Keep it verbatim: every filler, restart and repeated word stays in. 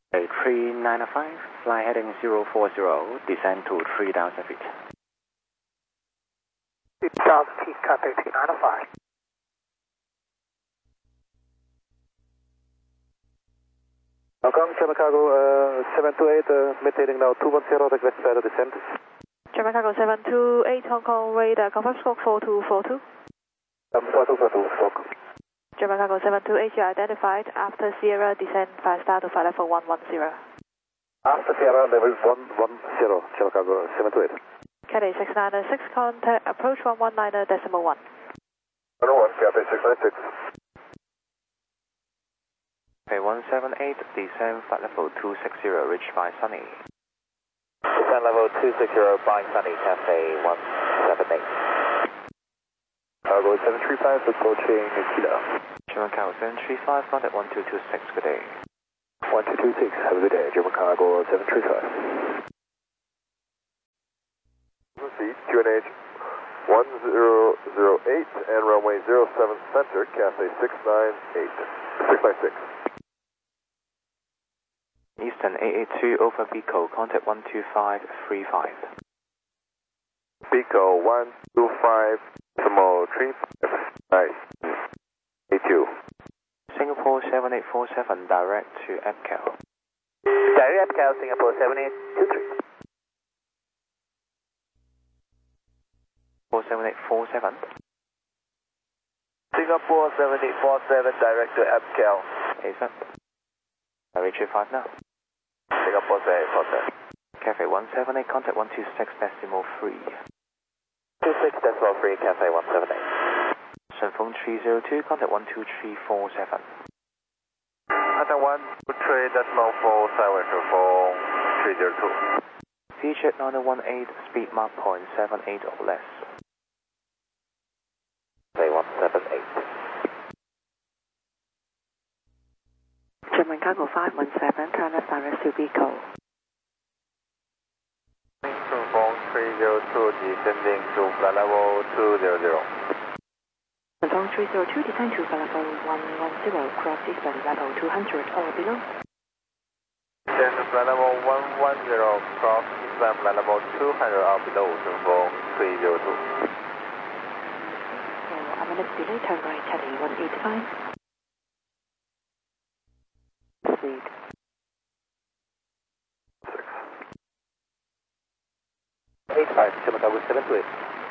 three nine five, fly heading zero four zero, descend to three thousand feet. three thousand feet, Cathay three nine five. Welcome, German Cargo uh, seven two eight, uh, maintaining now two one zero, request further descent. German Cargo seven two eight, Hong Kong radar, confirm stroke four two four two. Um, four two four two, stroke. German Cargo seven two eight, you are identified. After Sierra, descend five star to flight level one one zero. After Sierra, level one one zero, German Cargo seven two eight. Cathay six nine six, contact approach one one nine decimal one. one oh one, Cathay six nine six. Okay, one seven eight, descend flight level two six zero, reach by Sunny. Descend level two six zero, by Sunny, Cathay one seven eight. Cargo seven three five, approaching Kilo. German Cargo seven three five, contact one two two six, good day. one two two six, have a good day, German Cargo seven three five. Proceed, Q N H one zero zero eight and runway zero seven center, Cathay six nine eight, six nine six. Eastern eight eight two, over Pico, contact one two five three five. Pico one two five, small three five, nice, eight two. Singapore seven eight four seven, direct to Epcal. Direct Cal, Singapore seven eight two three. seven eight four seven. Singapore seven eight four seven, direct to Epcal. Hey, sir. I reach you five now. Singapore seven eight four seven. Cathay one seven eight, contact one two six decimal three. two six decimal three, Cathay one seven eight. Shenzhou three zero two, contact one two three four seven. Contact one two three decimal four seven two four three zero two. Featured nine one eight, speed mark point seven eight or less. Cathay one seven eight. German Cargo five one seven, turn left direct to Pico. Shenzhou three zero two, descending to flight level two zero zero. Shenzhou three zero two, descend to flight level one one zero, cross eastern level two hundred or below. Descend to flight level one one zero, cross eastern flight level two hundred or below, Shenzhou three zero two. So, a minute delay, turn right, Cathay one eight five. Speed. eight five, German Cargo seven two eight.